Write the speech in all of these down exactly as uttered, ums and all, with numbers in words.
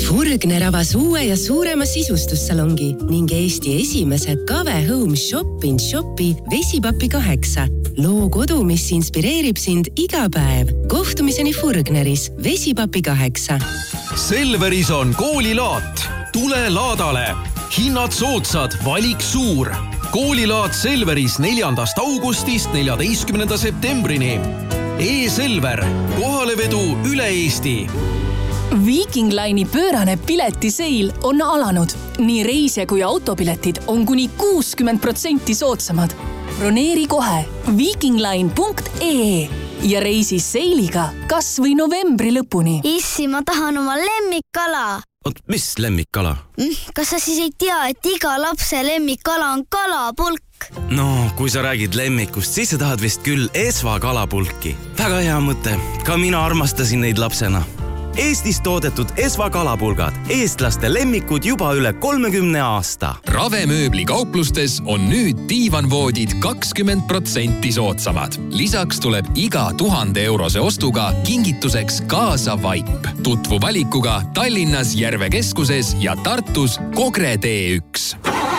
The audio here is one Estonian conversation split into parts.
Furgner avas uue ja suurema sisustussalongi ning Eesti esimese Kave Home Shop in Shopi Vesipapi kaheksa. Loo kodu, mis inspireerib sind iga päev. Kohtumiseni Furgneris Vesipapi kaheksa. Selveris on koolilaat. Tule laadale. Hinnad soodsad, valik suur. Koolilaat Selveris neljandast augustist neljateistkümnenda septembrini. E-Selver. Kohalevedu üle Eesti. Viking Line'i pöörane piletiseil on alanud. Nii reise kui autopiletid on kuni kuuskümmend protsenti soodsamad. Broneeri kohe vikingline punkt ee ja reisi seiliga kas või novembri lõpuni. Issi, ma tahan oma lemmikkala. Oot, mis lemmikkala? Kas sa siis ei tea, et iga lapse lemmikkala on kalapulk? No, kui sa räägid lemmikust, siis sa tahad vist küll Esva kalapulki. Väga hea mõte. Ka mina armastasin neid lapsena. Eestis toodetud Esva kalapulgad. Eestlaste lemmikud juba üle kolmekümne aasta. Ravemööbli kauplustes on nüüd diivanvoodid kakskümmend protsenti soodsamad. Lisaks tuleb iga tuhande eurose ostuga kingituseks kaasa vaip. Tutvu valikuga Tallinnas Järve keskuses ja Tartus Kogre tee üks.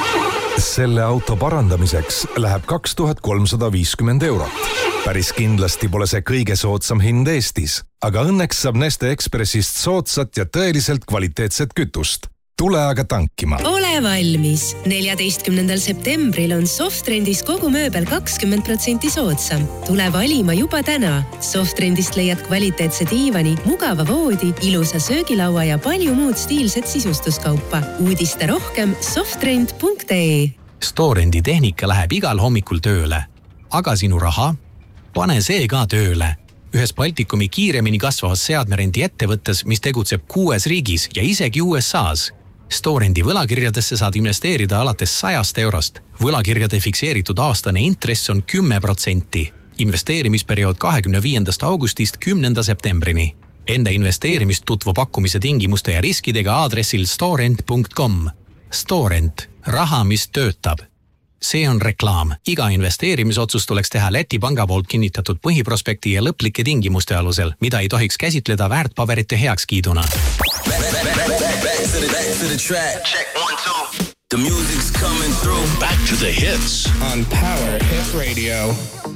Selle auto parandamiseks läheb kaks tuhat kolmsada viiskümmend eurot. Päris kindlasti pole see kõige soodsam hind Eestis, aga õnneks saab Neste Expressist soodsat ja tõeliselt kvaliteetset kütust. Tule aga tankima. Ole valmis. neljateistkümnendal septembril on Softrendis kogu mööbel kakskümmend protsenti soodsam. Tule valima juba täna. Softrendist leiad kvaliteetse diivani, mugava voodi, ilusa söögilaua ja palju muud stiilset sisustuskaupa. Uudiste rohkem softrend punkt ee. Storendi tehnika läheb igal hommikul tööle. Aga sinu raha? Pane see ka tööle. Ühes Baltikumi kiiremini kasvavas seadmerendi ettevõttes, mis tegutseb kuues riigis ja isegi U S A's. Storendi võlakirjadesse saad investeerida alates sajast eurost. Võlakirjade fikseeritud aastane intress on kümme protsenti. Investeerimisperiood kahekümne viiendast augustist kümnenda septembrini. Enda investeerimist tutvu pakkumise tingimuste ja riskidega aadressil storent punkt com. Storent. Raha, mis töötab. See on reklaam. Iga investeerimisotsus tuleks teha Läti panga poolt kinnitatud põhiprospekti ja lõplike tingimuste alusel, mida ei tohiks käsitleda väärtpaberite heakskiiduna. The music's coming through. Back to the hits on Power Hit Radio.